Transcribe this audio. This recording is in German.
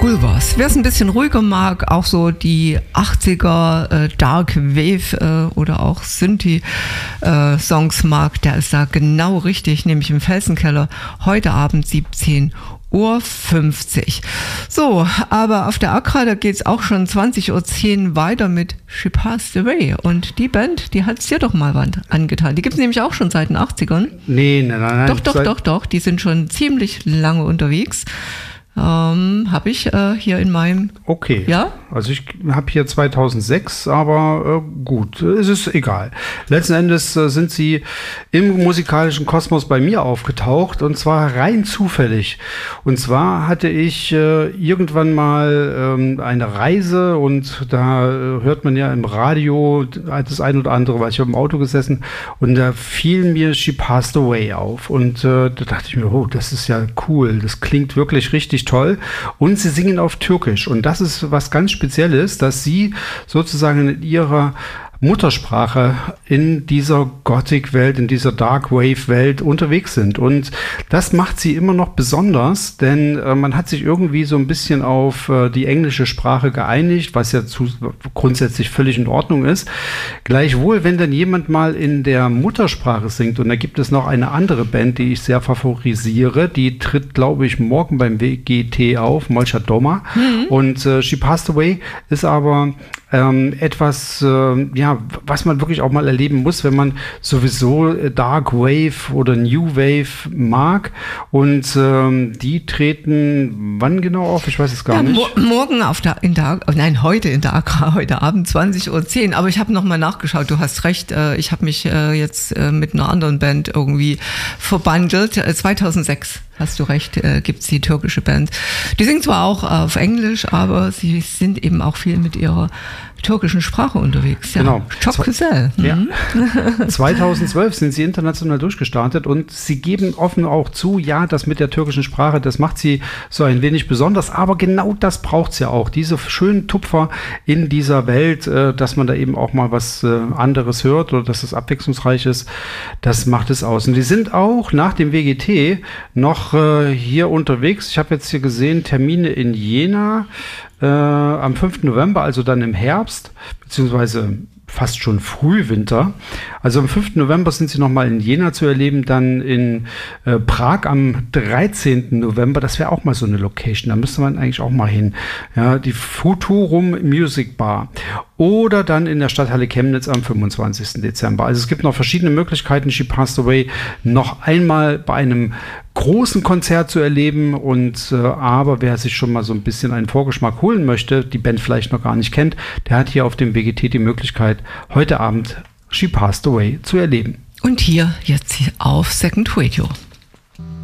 Gulvers. Wer es ein bisschen ruhiger mag, auch so die 80er Dark Wave oder auch Synthie-Songs mag, der ist da genau richtig, nämlich im Felsenkeller, heute Abend 17:50 Uhr. So, aber auf der Accra, da geht es auch schon 20:10 Uhr weiter mit She Passed Away. Und die Band, die hat es dir doch mal angetan. Die gibt es nämlich auch schon seit den 80ern. Nee, nein. Doch. Die sind schon ziemlich lange unterwegs. Habe ich hier in meinem... Okay. Ja? Also ich habe hier 2006, aber gut, es ist egal. Letzten Endes sind sie im musikalischen Kosmos bei mir aufgetaucht und zwar rein zufällig. Und zwar hatte ich irgendwann mal eine Reise und da hört man ja im Radio das ein oder andere, weil ich habe im Auto gesessen und da fiel mir She Passed Away auf und da dachte ich mir, oh, das ist ja cool, das klingt wirklich richtig toll und sie singen auf Türkisch und das ist was ganz Spezielles, dass sie sozusagen in ihrer Muttersprache in dieser Gothic-Welt, in dieser Dark-Wave-Welt unterwegs sind. Und das macht sie immer noch besonders, denn man hat sich irgendwie so ein bisschen auf die englische Sprache geeinigt, was ja grundsätzlich völlig in Ordnung ist. Gleichwohl, wenn dann jemand mal in der Muttersprache singt, und da gibt es noch eine andere Band, die ich sehr favorisiere, die tritt, glaube ich, morgen beim WGT auf, Molcha Doma. Und She Passed Away ist aber etwas, was man wirklich auch mal erleben muss, wenn man sowieso Dark Wave oder New Wave mag. Und die treten wann genau auf? Ich weiß es gar nicht. Morgen heute in der Accra, heute Abend 20:10 Uhr. Aber ich habe nochmal nachgeschaut, du hast recht, ich habe mich jetzt mit einer anderen Band irgendwie verbandelt. 2006, hast du recht, gibt es die türkische Band. Die singt zwar auch auf Englisch, aber sie sind eben auch viel mit ihrer türkischen Sprache unterwegs. Ja. Genau. Çok güzel. Ja. 2012 sind sie international durchgestartet und sie geben offen auch zu, ja, das mit der türkischen Sprache, das macht sie so ein wenig besonders, aber genau das braucht es ja auch, diese schönen Tupfer in dieser Welt, dass man da eben auch mal was anderes hört oder dass es abwechslungsreich ist, das macht es aus. Und die sind auch nach dem WGT noch hier unterwegs. Ich habe jetzt hier gesehen, Termine in Jena, am 5. November, also dann im Herbst, beziehungsweise fast schon Frühwinter. Also am 5. November sind sie nochmal in Jena zu erleben, dann in Prag am 13. November. Das wäre auch mal so eine Location, da müsste man eigentlich auch mal hin. Ja, die Futurum Music Bar. Oder dann in der Stadthalle Chemnitz am 25. Dezember. Also es gibt noch verschiedene Möglichkeiten, She Passed Away noch einmal bei einem großen Konzert zu erleben und aber wer sich schon mal so ein bisschen einen Vorgeschmack holen möchte, die Band vielleicht noch gar nicht kennt, der hat hier auf dem WGT die Möglichkeit, heute Abend She Passed Away zu erleben. Und hier jetzt auf Second Radio.